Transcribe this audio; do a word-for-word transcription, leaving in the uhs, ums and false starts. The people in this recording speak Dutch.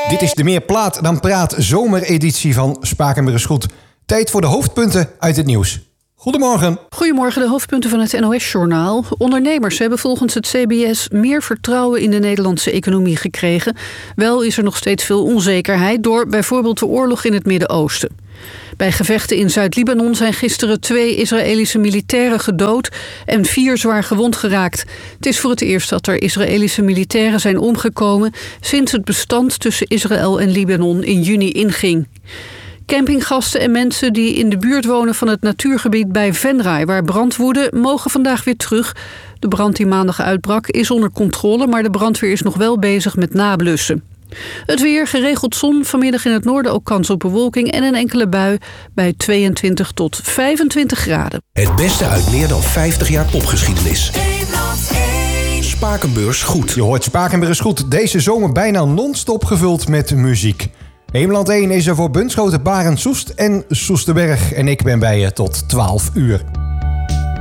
Dit is de Meer Plaat dan Praat zomereditie van Spakenburg is Goed. Tijd voor de hoofdpunten uit het nieuws. Goedemorgen. Goedemorgen, de hoofdpunten van het N O S-journaal. Ondernemers hebben volgens het C B S meer vertrouwen in de Nederlandse economie gekregen. Wel is er nog steeds veel onzekerheid door bijvoorbeeld de oorlog in het Midden-Oosten. Bij gevechten in Zuid-Libanon zijn gisteren twee Israëlische militairen gedood en vier zwaar gewond geraakt. Het is voor het eerst dat er Israëlische militairen zijn omgekomen sinds het bestand tussen Israël en Libanon in juni inging. Campinggasten en mensen die in de buurt wonen van het natuurgebied bij Venray, waar brand woedde, mogen vandaag weer terug. De brand die maandag uitbrak is onder controle, maar de brandweer is nog wel bezig met nablussen. Het weer, geregeld zon, vanmiddag in het noorden ook kans op bewolking en een enkele bui bij tweeëntwintig tot vijfentwintig graden. Het beste uit meer dan vijftig jaar popgeschiedenis. Spakenburg is Goed. Je hoort Spakenburg is Goed. Deze zomer bijna non-stop gevuld met muziek. Heemland één is er voor Bunschoten, Barend, Soest en Soesterberg. En ik ben bij je tot twaalf uur.